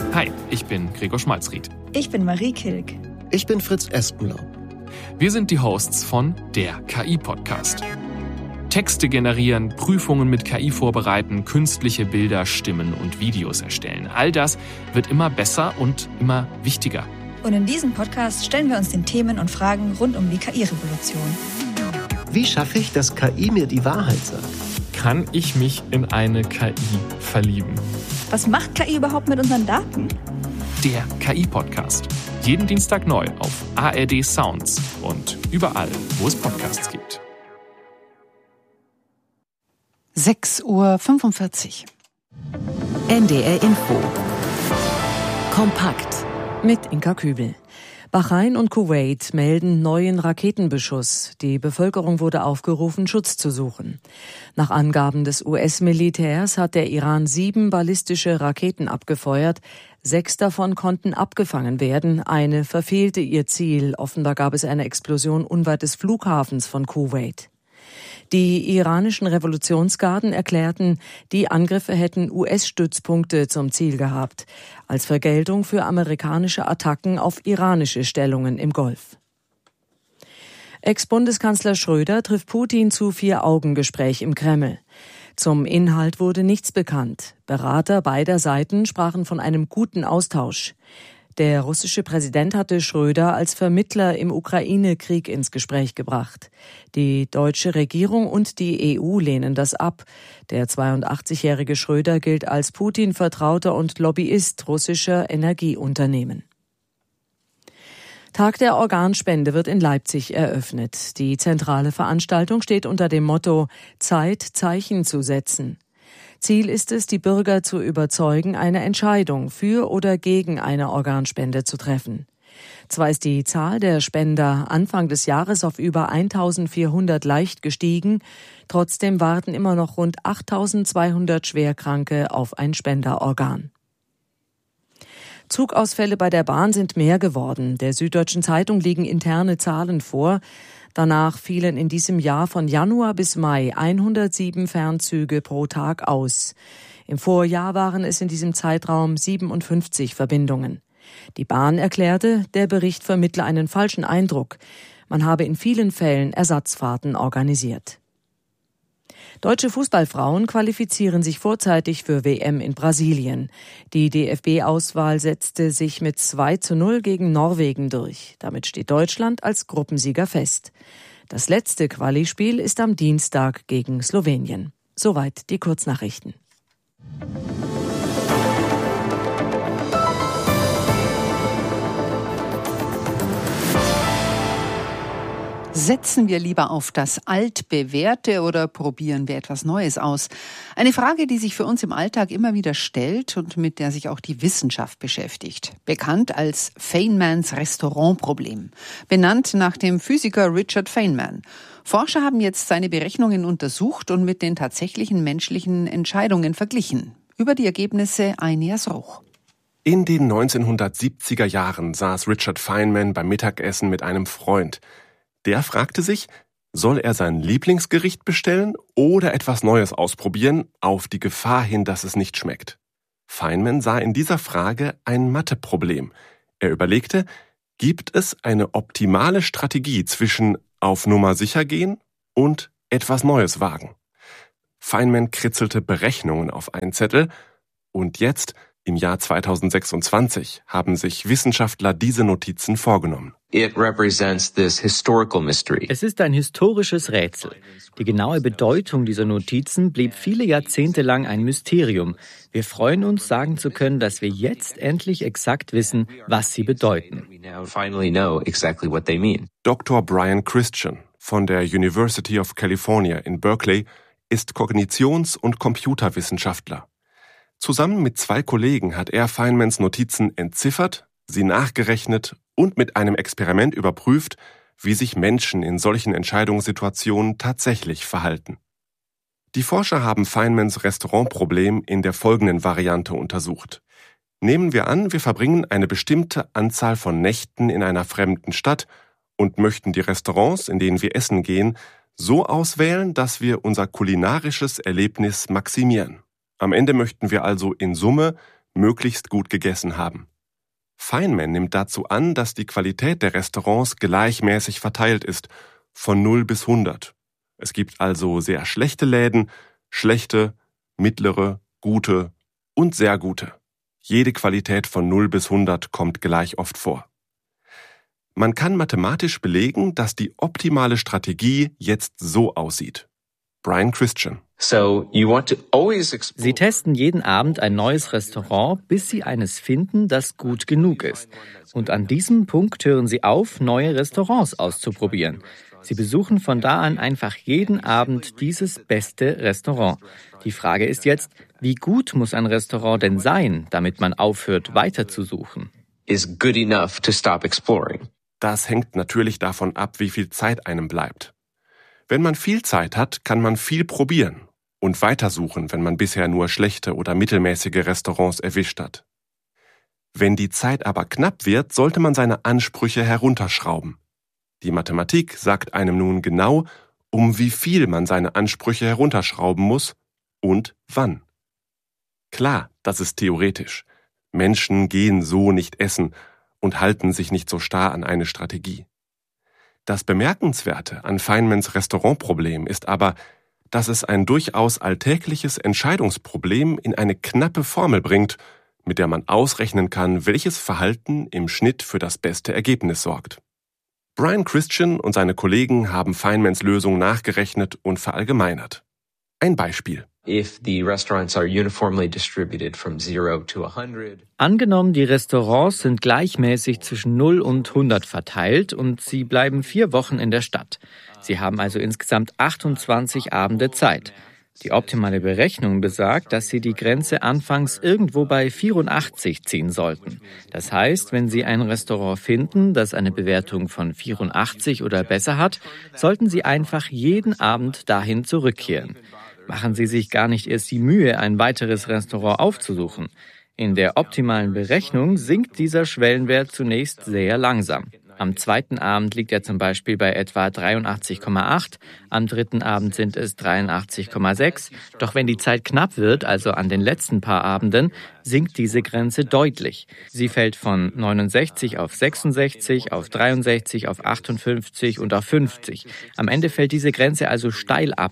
Hi, ich bin Gregor Schmalzried. Ich bin Marie Kilk. Ich bin Fritz Espenlaub. Wir sind die Hosts von der KI-Podcast. Texte generieren, Prüfungen mit KI vorbereiten, künstliche Bilder, Stimmen und Videos erstellen. All das wird immer besser und immer wichtiger. Und in diesem Podcast stellen wir uns den Themen und Fragen rund um die KI-Revolution. Wie schaffe ich, dass KI mir die Wahrheit sagt? Kann ich mich in eine KI verlieben? Was macht KI überhaupt mit unseren Daten? Der KI-Podcast. Jeden Dienstag neu auf ARD Sounds und überall, wo es Podcasts gibt. 6:45 Uhr. NDR Info. Kompakt. Mit Inka Kübel. Bahrain und Kuwait melden neuen Raketenbeschuss. Die Bevölkerung wurde aufgerufen, Schutz zu suchen. Nach Angaben des US-Militärs hat der Iran 7 ballistische Raketen abgefeuert. 6 davon konnten abgefangen werden. Eine verfehlte ihr Ziel. Offenbar gab es eine Explosion unweit des Flughafens von Kuwait. Die iranischen Revolutionsgarden erklärten, die Angriffe hätten US-Stützpunkte zum Ziel gehabt, als Vergeltung für amerikanische Attacken auf iranische Stellungen im Golf. Ex-Bundeskanzler Schröder trifft Putin zu 4-Augen-Gespräch im Kreml. Zum Inhalt wurde nichts bekannt. Berater beider Seiten sprachen von einem guten Austausch. Der russische Präsident hatte Schröder als Vermittler im Ukraine-Krieg ins Gespräch gebracht. Die deutsche Regierung und die EU lehnen das ab. Der 82-jährige Schröder gilt als Putin-Vertrauter und Lobbyist russischer Energieunternehmen. Tag der Organspende wird in Leipzig eröffnet. Die zentrale Veranstaltung steht unter dem Motto Zeit, Zeichen zu setzen. Ziel ist es, die Bürger zu überzeugen, eine Entscheidung für oder gegen eine Organspende zu treffen. Zwar ist die Zahl der Spender Anfang des Jahres auf über 1.400 leicht gestiegen, trotzdem warten immer noch rund 8.200 Schwerkranke auf ein Spenderorgan. Zugausfälle bei der Bahn sind mehr geworden. Der Süddeutschen Zeitung liegen interne Zahlen vor. Danach fielen in diesem Jahr von Januar bis Mai 107 Fernzüge pro Tag aus. Im Vorjahr waren es in diesem Zeitraum 57 Verbindungen. Die Bahn erklärte, der Bericht vermittle einen falschen Eindruck. Man habe in vielen Fällen Ersatzfahrten organisiert. Deutsche Fußballfrauen qualifizieren sich vorzeitig für WM in Brasilien. Die DFB-Auswahl setzte sich mit 2:0 gegen Norwegen durch. Damit steht Deutschland als Gruppensieger fest. Das letzte Quali-Spiel ist am Dienstag gegen Slowenien. Soweit die Kurznachrichten. Setzen wir lieber auf das Altbewährte oder probieren wir etwas Neues aus? Eine Frage, die sich für uns im Alltag immer wieder stellt und mit der sich auch die Wissenschaft beschäftigt. Bekannt als Feynmans Restaurantproblem. Benannt nach dem Physiker Richard Feynman. Forscher haben jetzt seine Berechnungen untersucht und mit den tatsächlichen menschlichen Entscheidungen verglichen. Über die Ergebnisse Einias Ruch. In den 1970er Jahren saß Richard Feynman beim Mittagessen mit einem Freund. Der fragte sich, soll er sein Lieblingsgericht bestellen oder etwas Neues ausprobieren, auf die Gefahr hin, dass es nicht schmeckt. Feynman sah in dieser Frage ein Matheproblem. Er überlegte, gibt es eine optimale Strategie zwischen auf Nummer sicher gehen und etwas Neues wagen? Feynman kritzelte Berechnungen auf einen Zettel und jetzt, im Jahr 2026, haben sich Wissenschaftler diese Notizen vorgenommen. Es ist ein historisches Rätsel. Die genaue Bedeutung dieser Notizen blieb viele Jahrzehnte lang ein Mysterium. Wir freuen uns, sagen zu können, dass wir jetzt endlich exakt wissen, was sie bedeuten. Dr. Brian Christian von der University of California in Berkeley ist Kognitions- und Computerwissenschaftler. Zusammen mit 2 Kollegen hat er Feynmans Notizen entziffert, sie nachgerechnet und mit einem Experiment überprüft, wie sich Menschen in solchen Entscheidungssituationen tatsächlich verhalten. Die Forscher haben Feynmans Restaurantproblem in der folgenden Variante untersucht. Nehmen wir an, wir verbringen eine bestimmte Anzahl von Nächten in einer fremden Stadt und möchten die Restaurants, in denen wir essen gehen, so auswählen, dass wir unser kulinarisches Erlebnis maximieren. Am Ende möchten wir also in Summe möglichst gut gegessen haben. Feynman nimmt dazu an, dass die Qualität der Restaurants gleichmäßig verteilt ist, von 0 bis 100. Es gibt also sehr schlechte Läden, schlechte, mittlere, gute und sehr gute. Jede Qualität von 0 bis 100 kommt gleich oft vor. Man kann mathematisch belegen, dass die optimale Strategie jetzt so aussieht. Brian Christian. Sie testen jeden Abend ein neues Restaurant, bis Sie eines finden, das gut genug ist. Und an diesem Punkt hören Sie auf, neue Restaurants auszuprobieren. Sie besuchen von da an einfach jeden Abend dieses beste Restaurant. Die Frage ist jetzt, wie gut muss ein Restaurant denn sein, damit man aufhört, weiterzusuchen? Is good enough to stop exploring. Das hängt natürlich davon ab, wie viel Zeit einem bleibt. Wenn man viel Zeit hat, kann man viel probieren und weitersuchen, wenn man bisher nur schlechte oder mittelmäßige Restaurants erwischt hat. Wenn die Zeit aber knapp wird, sollte man seine Ansprüche herunterschrauben. Die Mathematik sagt einem nun genau, um wie viel man seine Ansprüche herunterschrauben muss und wann. Klar, das ist theoretisch. Menschen gehen so nicht essen und halten sich nicht so starr an eine Strategie. Das Bemerkenswerte an Feynmans Restaurantproblem ist aber, dass es ein durchaus alltägliches Entscheidungsproblem in eine knappe Formel bringt, mit der man ausrechnen kann, welches Verhalten im Schnitt für das beste Ergebnis sorgt. Brian Christian und seine Kollegen haben Feynmans Lösung nachgerechnet und verallgemeinert. Ein Beispiel. Angenommen, die Restaurants sind gleichmäßig zwischen 0 und 100 verteilt und Sie bleiben 4 Wochen in der Stadt. Sie haben also insgesamt 28 Abende Zeit. Die optimale Berechnung besagt, dass Sie die Grenze anfangs irgendwo bei 84 ziehen sollten. Das heißt, wenn Sie ein Restaurant finden, das eine Bewertung von 84 oder besser hat, sollten Sie einfach jeden Abend dahin zurückkehren. Machen Sie sich gar nicht erst die Mühe, ein weiteres Restaurant aufzusuchen. In der optimalen Berechnung sinkt dieser Schwellenwert zunächst sehr langsam. Am zweiten Abend liegt er zum Beispiel bei etwa 83,8, am dritten Abend sind es 83,6. Doch wenn die Zeit knapp wird, also an den letzten paar Abenden, sinkt diese Grenze deutlich. Sie fällt von 69 auf 66, auf 63, auf 58 und auf 50. Am Ende fällt diese Grenze also steil ab.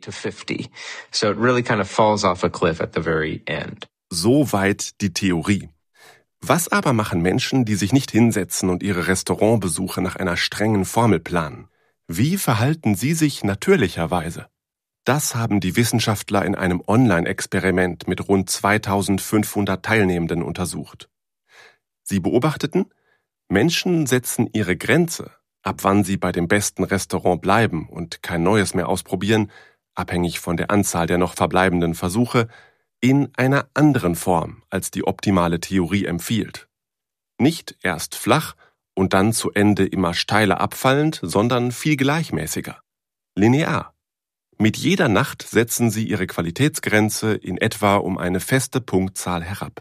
Soweit die Theorie. Was aber machen Menschen, die sich nicht hinsetzen und ihre Restaurantbesuche nach einer strengen Formel planen? Wie verhalten sie sich natürlicherweise? Das haben die Wissenschaftler in einem Online-Experiment mit rund 2500 Teilnehmenden untersucht. Sie beobachteten, Menschen setzen ihre Grenze, ab wann sie bei dem besten Restaurant bleiben und kein neues mehr ausprobieren, abhängig von der Anzahl der noch verbleibenden Versuche, in einer anderen Form, als die optimale Theorie empfiehlt. Nicht erst flach und dann zu Ende immer steiler abfallend, sondern viel gleichmäßiger. Linear. Mit jeder Nacht setzen sie ihre Qualitätsgrenze in etwa um eine feste Punktzahl herab.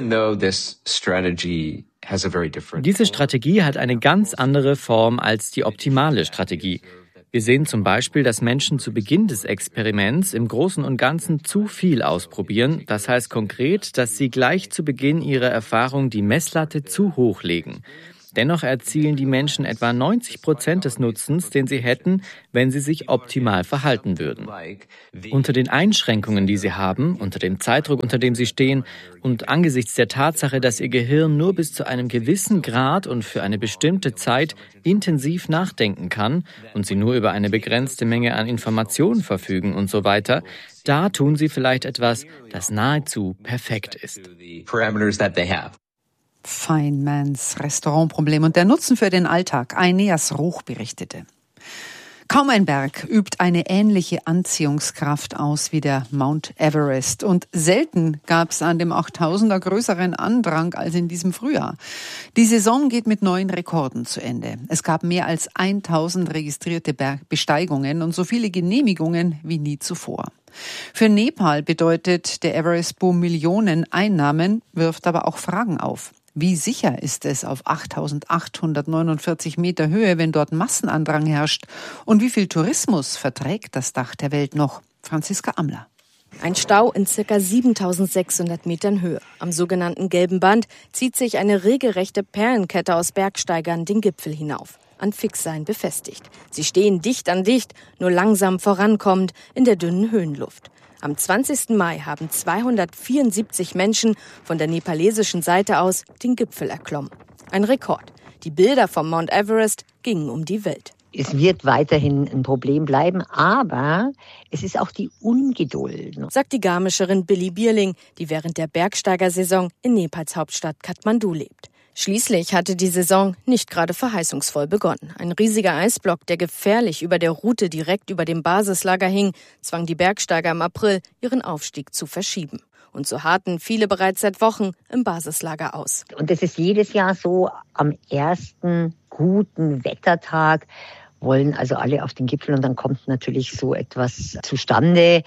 Diese Strategie hat eine ganz andere Form als die optimale Strategie. Wir sehen zum Beispiel, dass Menschen zu Beginn des Experiments im Großen und Ganzen zu viel ausprobieren. Das heißt konkret, dass sie gleich zu Beginn ihrer Erfahrung die Messlatte zu hoch legen. Dennoch erzielen die Menschen etwa 90% des Nutzens, den sie hätten, wenn sie sich optimal verhalten würden. Unter den Einschränkungen, die sie haben, unter dem Zeitdruck, unter dem sie stehen und angesichts der Tatsache, dass ihr Gehirn nur bis zu einem gewissen Grad und für eine bestimmte Zeit intensiv nachdenken kann und sie nur über eine begrenzte Menge an Informationen verfügen und so weiter, da tun sie vielleicht etwas, das nahezu perfekt ist. Feynmans Restaurantproblem und der Nutzen für den Alltag. Aeneas Roch berichtete. Kaum ein Berg übt eine ähnliche Anziehungskraft aus wie der Mount Everest. Und selten gab es an dem 8000er größeren Andrang als in diesem Frühjahr. Die Saison geht mit neuen Rekorden zu Ende. Es gab mehr als 1000 registrierte Besteigungen und so viele Genehmigungen wie nie zuvor. Für Nepal bedeutet der Everest-Boom Millionen Einnahmen, wirft aber auch Fragen auf. Wie sicher ist es auf 8.849 Meter Höhe, wenn dort Massenandrang herrscht? Und wie viel Tourismus verträgt das Dach der Welt noch? Franziska Amler. Ein Stau in ca. 7.600 Metern Höhe. Am sogenannten Gelben Band zieht sich eine regelrechte Perlenkette aus Bergsteigern den Gipfel hinauf, an Fixseilen befestigt. Sie stehen dicht an dicht, nur langsam vorankommend in der dünnen Höhenluft. Am 20. Mai haben 274 Menschen von der nepalesischen Seite aus den Gipfel erklommen. Ein Rekord. Die Bilder vom Mount Everest gingen um die Welt. Es wird weiterhin ein Problem bleiben, aber es ist auch die Ungeduld, sagt die Garmischerin Billy Bierling, die während der Bergsteigersaison in Nepals Hauptstadt Kathmandu lebt. Schließlich hatte die Saison nicht gerade verheißungsvoll begonnen. Ein riesiger Eisblock, der gefährlich über der Route direkt über dem Basislager hing, zwang die Bergsteiger im April, ihren Aufstieg zu verschieben. Und so harrten viele bereits seit Wochen im Basislager aus. Und das ist jedes Jahr so, am ersten guten Wettertag wollen also alle auf den Gipfel und dann kommt natürlich so etwas zustande.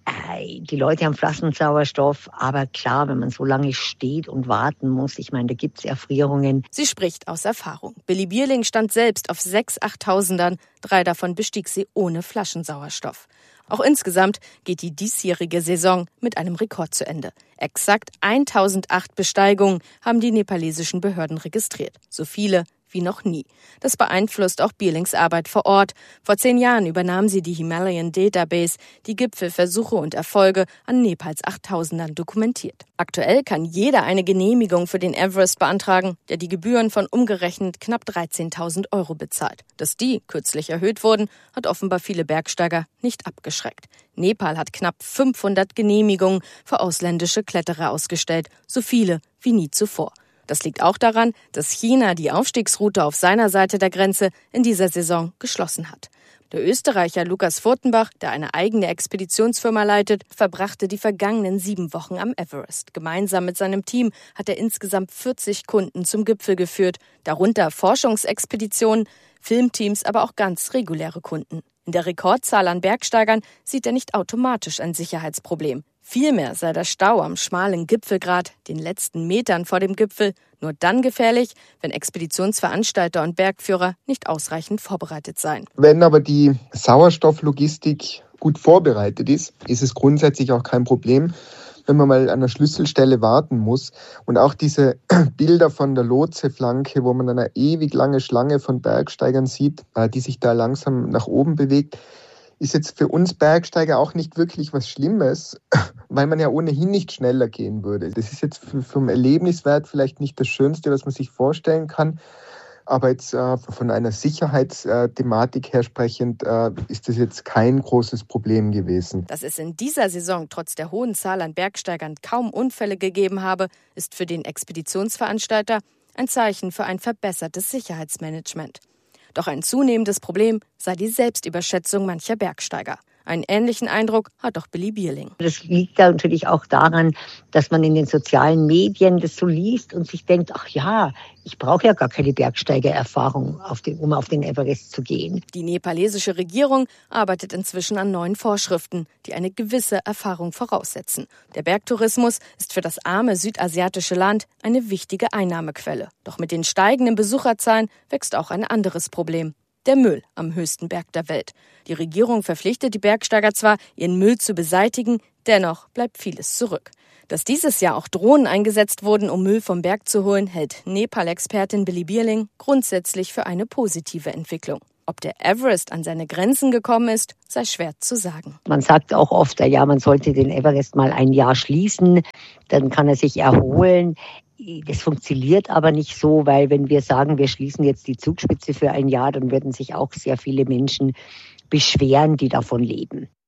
Die Leute haben Flaschensauerstoff, aber klar, wenn man so lange steht und warten muss, ich meine, da gibt es Erfrierungen. Sie spricht aus Erfahrung. Billy Bierling stand selbst auf 6 8000ern, 3 davon bestieg sie ohne Flaschensauerstoff. Auch insgesamt geht die diesjährige Saison mit einem Rekord zu Ende. Exakt 1008 Besteigungen haben die nepalesischen Behörden registriert. So viele wie noch nie. Das beeinflusst auch Bierlings Arbeit vor Ort. Vor 10 Jahren übernahm sie die Himalayan Database, die Gipfelversuche und Erfolge an Nepals 8000ern dokumentiert. Aktuell kann jeder eine Genehmigung für den Everest beantragen, der die Gebühren von umgerechnet knapp 13.000 € bezahlt. Dass die kürzlich erhöht wurden, hat offenbar viele Bergsteiger nicht abgeschreckt. Nepal hat knapp 500 Genehmigungen für ausländische Kletterer ausgestellt, so viele wie nie zuvor. Das liegt auch daran, dass China die Aufstiegsroute auf seiner Seite der Grenze in dieser Saison geschlossen hat. Der Österreicher Lukas Furtenbach, der eine eigene Expeditionsfirma leitet, verbrachte die vergangenen 7 Wochen am Everest. Gemeinsam mit seinem Team hat er insgesamt 40 Kunden zum Gipfel geführt, darunter Forschungsexpeditionen, Filmteams, aber auch ganz reguläre Kunden. In der Rekordzahl an Bergsteigern sieht er nicht automatisch ein Sicherheitsproblem. Vielmehr sei der Stau am schmalen Gipfelgrat, den letzten Metern vor dem Gipfel, nur dann gefährlich, wenn Expeditionsveranstalter und Bergführer nicht ausreichend vorbereitet seien. Wenn aber die Sauerstofflogistik gut vorbereitet ist, ist es grundsätzlich auch kein Problem, wenn man mal an einer Schlüsselstelle warten muss. Und auch diese Bilder von der Lotseflanke, wo man eine ewig lange Schlange von Bergsteigern sieht, die sich da langsam nach oben bewegt, ist jetzt für uns Bergsteiger auch nicht wirklich was Schlimmes, weil man ja ohnehin nicht schneller gehen würde. Das ist jetzt vom Erlebniswert vielleicht nicht das Schönste, was man sich vorstellen kann. Aber jetzt von einer Sicherheitsthematik her sprechend ist das jetzt kein großes Problem gewesen. Dass es in dieser Saison trotz der hohen Zahl an Bergsteigern kaum Unfälle gegeben habe, ist für den Expeditionsveranstalter ein Zeichen für ein verbessertes Sicherheitsmanagement. Doch ein zunehmendes Problem sei die Selbstüberschätzung mancher Bergsteiger. Einen ähnlichen Eindruck hat auch Billy Bierling. Das liegt da natürlich auch daran, dass man in den sozialen Medien das so liest und sich denkt, ach ja, ich brauche ja gar keine Bergsteigererfahrung, um auf den Everest zu gehen. Die nepalesische Regierung arbeitet inzwischen an neuen Vorschriften, die eine gewisse Erfahrung voraussetzen. Der Bergtourismus ist für das arme südasiatische Land eine wichtige Einnahmequelle. Doch mit den steigenden Besucherzahlen wächst auch ein anderes Problem. Der Müll am höchsten Berg der Welt. Die Regierung verpflichtet die Bergsteiger zwar, ihren Müll zu beseitigen, dennoch bleibt vieles zurück. Dass dieses Jahr auch Drohnen eingesetzt wurden, um Müll vom Berg zu holen, hält Nepal-Expertin Billy Bierling grundsätzlich für eine positive Entwicklung. Ob der Everest an seine Grenzen gekommen ist, sei schwer zu sagen. Man sagt auch oft, ja, man sollte den Everest mal ein Jahr schließen, dann kann er sich erholen. Das funktioniert aber nicht so, weil wenn wir sagen, wir schließen jetzt die Zugspitze für ein Jahr, dann würden sich auch sehr viele Menschen beschweren, die davon leben.